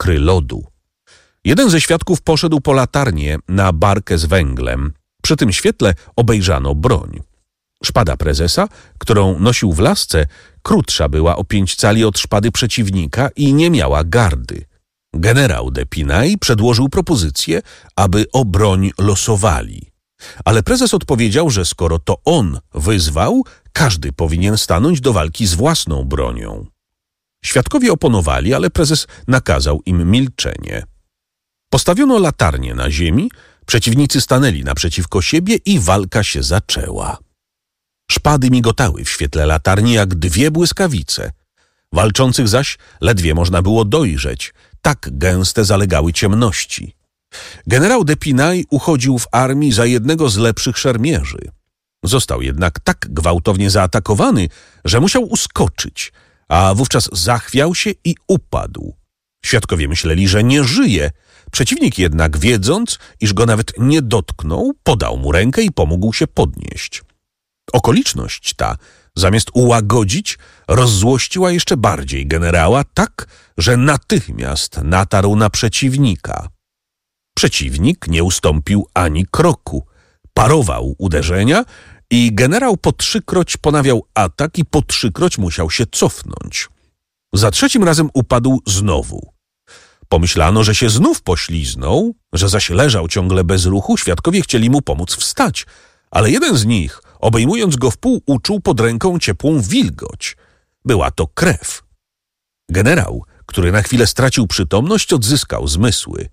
wichry lodu. Jeden ze świadków poszedł po latarnię na barkę z węglem. Przy tym świetle obejrzano broń. Szpada prezesa, którą nosił w lasce, krótsza była o 5 cali od szpady przeciwnika i nie miała gardy. Generał d'Epinay przedłożył propozycję, aby o broń losowali. Ale prezes odpowiedział, że skoro to on wyzwał, każdy powinien stanąć do walki z własną bronią. Świadkowie oponowali, ale prezes nakazał im milczenie. Postawiono latarnię na ziemi, przeciwnicy stanęli naprzeciwko siebie i walka się zaczęła. Szpady migotały w świetle latarni jak 2 błyskawice. Walczących zaś ledwie można było dojrzeć, tak gęste zalegały ciemności. Generał d'Epinay uchodził w armii za jednego z lepszych szermierzy. Został jednak tak gwałtownie zaatakowany, że musiał uskoczyć, a wówczas zachwiał się i upadł. Świadkowie myśleli, że nie żyje. Przeciwnik jednak, wiedząc, iż go nawet nie dotknął, podał mu rękę i pomógł się podnieść. Okoliczność ta, zamiast ułagodzić, rozzłościła jeszcze bardziej generała tak, że natychmiast natarł na przeciwnika. Przeciwnik nie ustąpił ani kroku. Parował uderzenia i generał po 3-kroć ponawiał atak i po 3-kroć musiał się cofnąć. Za 3. razem upadł znowu. Pomyślano, że się znów pośliznął, że zaś leżał ciągle bez ruchu, świadkowie chcieli mu pomóc wstać, ale jeden z nich, obejmując go wpół, uczuł pod ręką ciepłą wilgoć. Była to krew. Generał, który na chwilę stracił przytomność, odzyskał zmysły.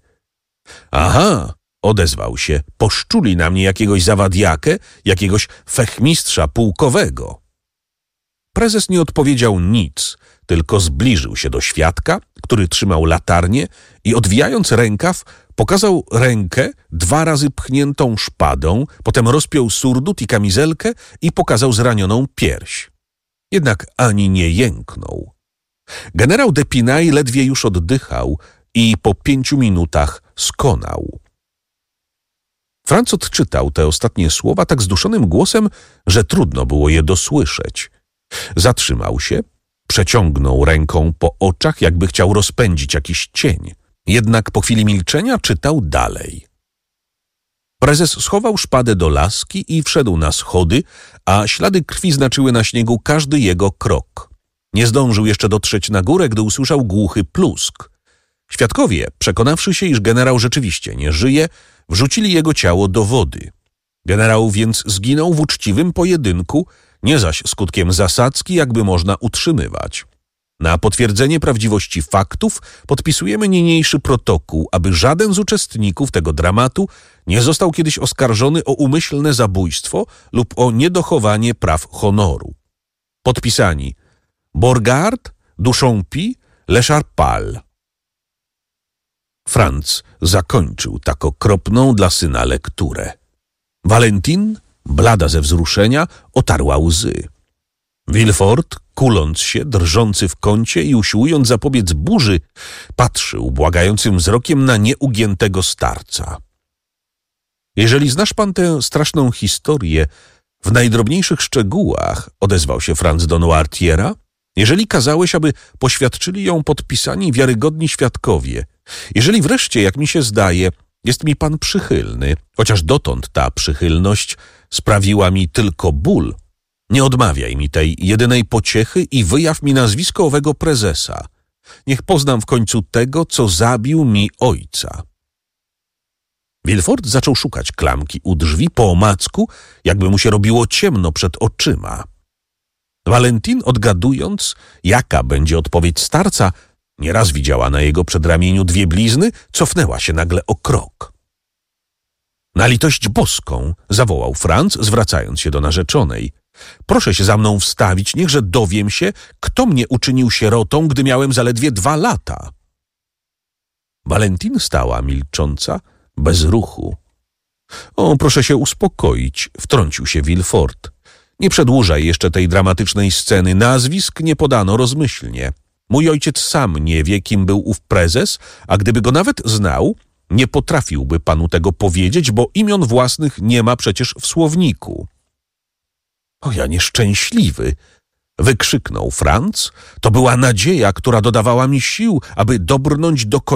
Aha, odezwał się, poszczuli na mnie jakiegoś zawadiakę, jakiegoś fechmistrza pułkowego. Prezes nie odpowiedział nic, tylko zbliżył się do świadka, który trzymał latarnię i odwijając rękaw, pokazał rękę 2 razy pchniętą szpadą, potem rozpiął surdut i kamizelkę i pokazał zranioną pierś. Jednak ani nie jęknął. Generał d'Epinay ledwie już oddychał i po 5 minutach skonał. Franz odczytał te ostatnie słowa tak zduszonym głosem, że trudno było je dosłyszeć. Zatrzymał się, przeciągnął ręką po oczach, jakby chciał rozpędzić jakiś cień. Jednak po chwili milczenia czytał dalej. Prezes schował szpadę do laski i wszedł na schody, a ślady krwi znaczyły na śniegu każdy jego krok. Nie zdążył jeszcze dotrzeć na górę, gdy usłyszał głuchy plusk. Świadkowie, przekonawszy się, iż generał rzeczywiście nie żyje, wrzucili jego ciało do wody. Generał więc zginął w uczciwym pojedynku, nie zaś skutkiem zasadzki, jakby można utrzymywać. Na potwierdzenie prawdziwości faktów podpisujemy niniejszy protokół, aby żaden z uczestników tego dramatu nie został kiedyś oskarżony o umyślne zabójstwo lub o niedochowanie praw honoru. Podpisani Borgard, Duchampy, Lecharpal. Franz zakończył tak okropną dla syna lekturę. Valentine, blada ze wzruszenia, otarła łzy. Villefort, kuląc się, drżący w kącie i usiłując zapobiec burzy, patrzył błagającym wzrokiem na nieugiętego starca. Jeżeli znasz pan tę straszną historię w najdrobniejszych szczegółach, odezwał się Franz do Noirtiera, jeżeli kazałeś, aby poświadczyli ją podpisani wiarygodni świadkowie, jeżeli wreszcie, jak mi się zdaje, jest mi pan przychylny, chociaż dotąd ta przychylność sprawiła mi tylko ból, nie odmawiaj mi tej jedynej pociechy i wyjaw mi nazwisko owego prezesa. Niech poznam w końcu tego, co zabił mi ojca. Villefort zaczął szukać klamki u drzwi po omacku, jakby mu się robiło ciemno przed oczyma. Valentine, odgadując, jaka będzie odpowiedź starca, nieraz widziała na jego przedramieniu 2 blizny, cofnęła się nagle o krok. Na litość boską, zawołał Franz, zwracając się do narzeczonej. Proszę się za mną wstawić, niechże dowiem się, kto mnie uczynił sierotą, gdy miałem zaledwie 2 lata. Valentine stała milcząca, bez ruchu. O, proszę się uspokoić, wtrącił się Villefort. Nie przedłużaj jeszcze tej dramatycznej sceny. Nazwisk nie podano rozmyślnie. Mój ojciec sam nie wie, kim był ów prezes, a gdyby go nawet znał, nie potrafiłby panu tego powiedzieć, bo imion własnych nie ma przecież w słowniku. O, ja nieszczęśliwy! Wykrzyknął Franz. To była nadzieja, która dodawała mi sił, aby dobrnąć do końca.